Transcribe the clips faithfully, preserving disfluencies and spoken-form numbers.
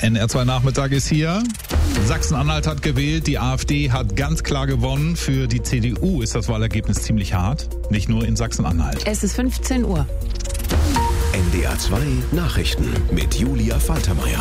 N R zwei Nachmittag ist hier. Sachsen-Anhalt hat gewählt, die AfD hat ganz klar gewonnen. Für die C D U ist das Wahlergebnis ziemlich hart, nicht nur in Sachsen-Anhalt. Es ist fünfzehn Uhr. N D R zwei Nachrichten mit Julia Faltermeier.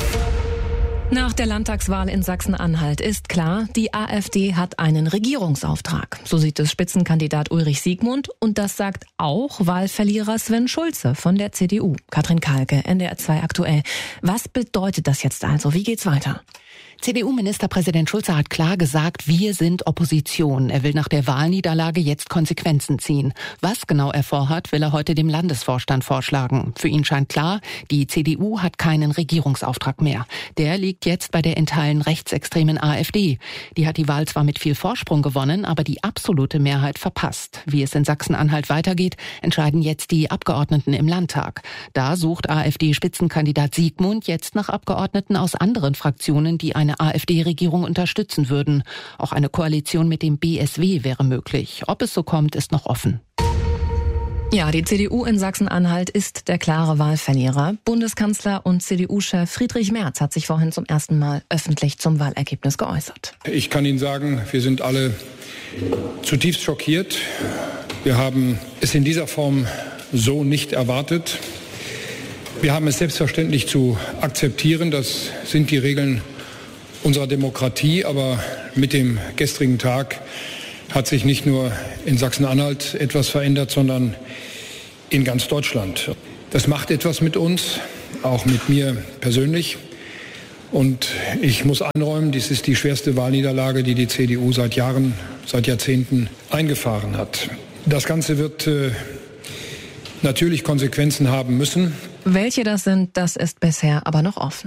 Nach der Landtagswahl in Sachsen-Anhalt ist klar, die AfD hat einen Regierungsauftrag. So sieht es Spitzenkandidat Ulrich Siegmund und das sagt auch Wahlverlierer Sven Schulze von der C D U. Katrin Kahlke, N D R zwei aktuell. Was bedeutet das jetzt also? Wie geht's weiter? C D U-Ministerpräsident Schulze hat klar gesagt, wir sind Opposition. Er will nach der Wahlniederlage jetzt Konsequenzen ziehen. Was genau er vorhat, will er heute dem Landesvorstand vorschlagen. Für ihn scheint klar, die C D U hat keinen Regierungsauftrag mehr. Der liegt jetzt bei der in Teilen rechtsextremen AfD. Die hat die Wahl zwar mit viel Vorsprung gewonnen, aber die absolute Mehrheit verpasst. Wie es in Sachsen-Anhalt weitergeht, entscheiden jetzt die Abgeordneten im Landtag. Da sucht AfD-Spitzenkandidat Siegmund jetzt nach Abgeordneten aus anderen Fraktionen, die eine AfD-Regierung unterstützen würden. Auch eine Koalition mit dem B S W wäre möglich. Ob es so kommt, ist noch offen. Ja, die C D U in Sachsen-Anhalt ist der klare Wahlverlierer. Bundeskanzler und C D U-Chef Friedrich Merz hat sich vorhin zum ersten Mal öffentlich zum Wahlergebnis geäußert. Ich kann Ihnen sagen, wir sind alle zutiefst schockiert. Wir haben es in dieser Form so nicht erwartet. Wir haben es selbstverständlich zu akzeptieren. Das sind die Regeln unserer Demokratie. Aber mit dem gestrigen Tag hat sich nicht nur in Sachsen-Anhalt etwas verändert, sondern in ganz Deutschland. Das macht etwas mit uns, auch mit mir persönlich. Und ich muss einräumen, dies ist die schwerste Wahlniederlage, die die C D U seit Jahren, seit Jahrzehnten eingefahren hat. Das Ganze wird äh, natürlich Konsequenzen haben müssen. Welche das sind, das ist bisher aber noch offen.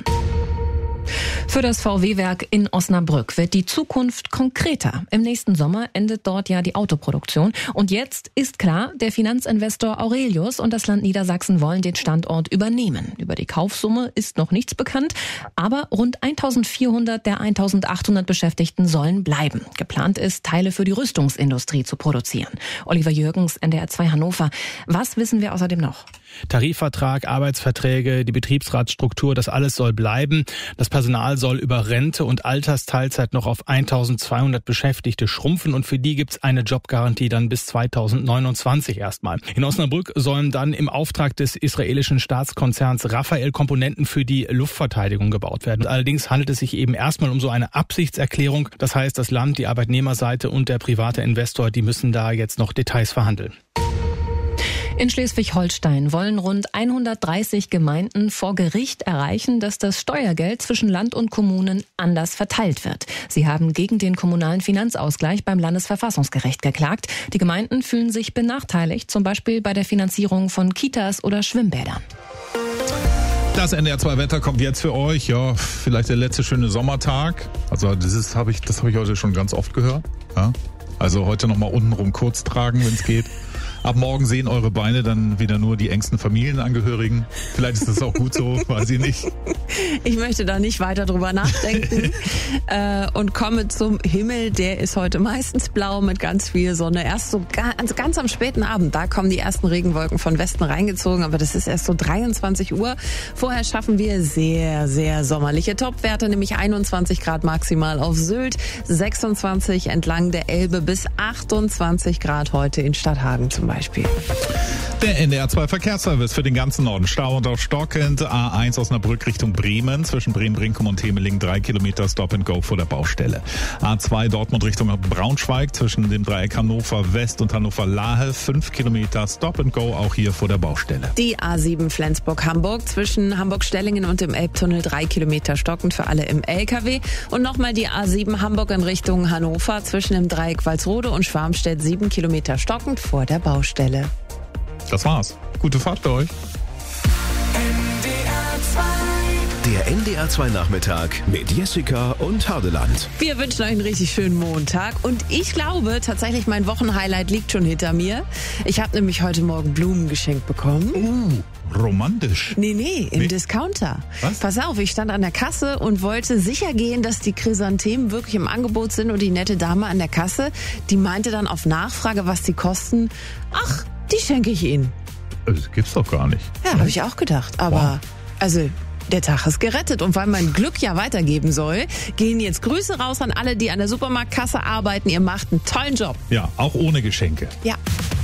Für das V W-Werk in Osnabrück wird die Zukunft konkreter. Im nächsten Sommer endet dort ja die Autoproduktion. Und jetzt ist klar, der Finanzinvestor Aurelius und das Land Niedersachsen wollen den Standort übernehmen. Über die Kaufsumme ist noch nichts bekannt, aber rund eintausendvierhundert der eintausendachthundert Beschäftigten sollen bleiben. Geplant ist, Teile für die Rüstungsindustrie zu produzieren. Oliver Jürgens, N D R zwei Hannover. Was wissen wir außerdem noch? Tarifvertrag, Arbeitsverträge, die Betriebsratsstruktur, das alles soll bleiben. Das Personal soll über Rente und Altersteilzeit noch auf eintausendzweihundert Beschäftigte schrumpfen und für die gibt's eine Jobgarantie dann bis zweitausendneunundzwanzig erstmal. In Osnabrück sollen dann im Auftrag des israelischen Staatskonzerns Rafael Komponenten für die Luftverteidigung gebaut werden. Allerdings handelt es sich eben erstmal um so eine Absichtserklärung. Das heißt, das Land, die Arbeitnehmerseite und der private Investor, die müssen da jetzt noch Details verhandeln. In Schleswig-Holstein wollen rund hundertdreißig Gemeinden vor Gericht erreichen, dass das Steuergeld zwischen Land und Kommunen anders verteilt wird. Sie haben gegen den kommunalen Finanzausgleich beim Landesverfassungsgericht geklagt. Die Gemeinden fühlen sich benachteiligt, zum Beispiel bei der Finanzierung von Kitas oder Schwimmbädern. Das N D R zwei Wetter kommt jetzt für euch. Ja, vielleicht der letzte schöne Sommertag. Also das habe ich, das habe ich heute schon ganz oft gehört. Ja? Also heute nochmal untenrum kurz tragen, wenn es geht. Ab morgen sehen eure Beine dann wieder nur die engsten Familienangehörigen. Vielleicht ist das auch gut so, weiß ich nicht. Ich möchte da nicht weiter drüber nachdenken äh, und komme zum Himmel. Der ist heute meistens blau mit ganz viel Sonne. Erst so ganz, ganz am späten Abend, da kommen die ersten Regenwolken von Westen reingezogen. Aber das ist erst so dreiundzwanzig Uhr. Vorher schaffen wir sehr, sehr sommerliche Topwerte, nämlich einundzwanzig Grad maximal auf Sylt, sechsundzwanzig entlang der Elbe bis achtundzwanzig Grad heute in Stadthagen zum Beispiel. Beispiel. Der N D R zwei Verkehrsservice für den ganzen Norden. Stau und auch stockend. A eins Osnabrück Richtung Bremen. Zwischen Bremen-Brinkum und Temeling drei Kilometer Stop and Go vor der Baustelle. A zwei Dortmund Richtung Braunschweig. Zwischen dem Dreieck Hannover West und Hannover Lahe. fünf Kilometer Stop and Go auch hier vor der Baustelle. Die A sieben Flensburg-Hamburg. Zwischen Hamburg-Stellingen und dem Elbtunnel drei Kilometer stockend für alle im L K W. Und nochmal die A sieben Hamburg in Richtung Hannover. Zwischen dem Dreieck Walsrode und Schwarmstedt sieben Kilometer stockend vor der Baustelle. Stelle. Das war's. Gute Fahrt bei euch. Der N D R zwei Nachmittag mit Jessica und Hardeland. Wir wünschen euch einen richtig schönen Montag und ich glaube tatsächlich, mein Wochenhighlight liegt schon hinter mir. Ich habe nämlich heute Morgen Blumen geschenkt bekommen. Uh, romantisch. Nee, nee, im nee. Discounter. Was? Pass auf, ich stand an der Kasse und wollte sicher gehen, dass die Chrysanthemen wirklich im Angebot sind und die nette Dame an der Kasse, die meinte dann auf Nachfrage, was die kosten, ach, die schenke ich Ihnen. Das gibt's doch gar nicht. Ja, habe ich auch gedacht, aber... Wow. Also, der Tag ist gerettet. Und weil man Glück ja weitergeben soll, gehen jetzt Grüße raus an alle, die an der Supermarktkasse arbeiten. Ihr macht einen tollen Job. Ja, auch ohne Geschenke. Ja.